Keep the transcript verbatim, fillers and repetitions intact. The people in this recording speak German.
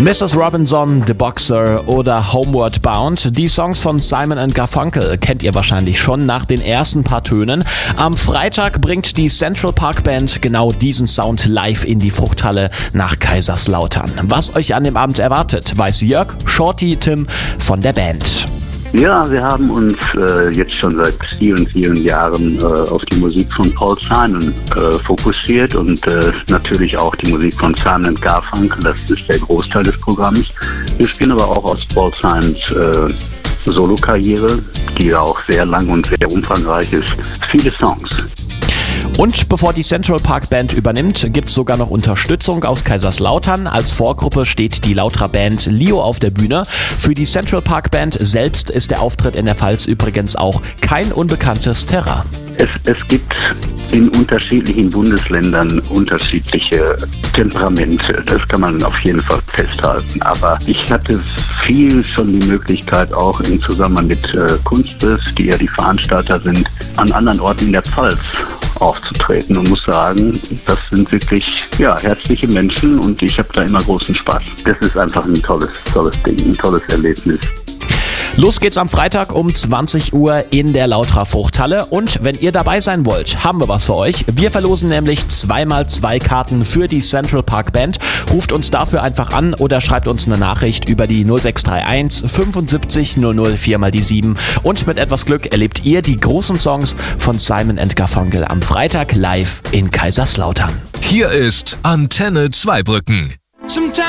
Missus Robinson, The Boxer oder Homeward Bound. Die Songs von Simon and Garfunkel kennt ihr wahrscheinlich schon nach den ersten paar Tönen. Am Freitag bringt die Central Park Band genau diesen Sound live in die Fruchthalle nach Kaiserslautern. Was euch an dem Abend erwartet, weiß Jörg, Shorty, Tim von der Band. Ja, wir haben uns äh, jetzt schon seit vielen, vielen Jahren äh, auf die Musik von Paul Simon äh, fokussiert und äh, natürlich auch die Musik von Simon and Garfunkel. Das ist der Großteil des Programms. Wir spielen aber auch aus Paul Simons äh, Solo-Karriere, die ja auch sehr lang und sehr umfangreich ist, viele Songs. Und bevor die Central Park Band übernimmt, gibt's sogar noch Unterstützung aus Kaiserslautern. Als Vorgruppe steht die Lauterer Band Lio auf der Bühne. Für die Central Park Band selbst ist der Auftritt in der Pfalz übrigens auch kein unbekanntes Terrain. Es, es gibt in unterschiedlichen Bundesländern unterschiedliche Temperamente. Das kann man auf jeden Fall festhalten. Aber ich hatte viel schon die Möglichkeit, auch im Zusammenhang mit äh, Kunstbiss, die ja die Veranstalter sind, an anderen Orten in der Pfalz aufzutreten und muss sagen, das sind wirklich ja, herzliche Menschen und ich habe da immer großen Spaß. Das ist einfach ein tolles, tolles Ding, ein tolles Erlebnis. Los geht's am Freitag um zwanzig Uhr in der Lauterer Fruchthalle und wenn ihr dabei sein wollt, haben wir was für euch. Wir verlosen nämlich zweimal zwei Karten für die Central Park Band. Ruft uns dafür einfach an oder schreibt uns eine Nachricht über die null sechs drei eins fünfundsiebzig null null vier mal die sieben und mit etwas Glück erlebt ihr die großen Songs von Simon and Garfunkel am Freitag live in Kaiserslautern. Hier ist Antenne Zweibrücken.